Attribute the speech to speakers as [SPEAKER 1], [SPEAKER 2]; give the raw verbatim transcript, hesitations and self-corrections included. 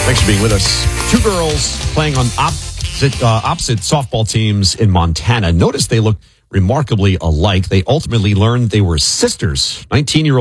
[SPEAKER 1] Thanks for being with us. Two girls playing on opposite, uh, opposite softball teams in Montana. Notice they look remarkably alike. They ultimately learned they were sisters. nineteen-year-old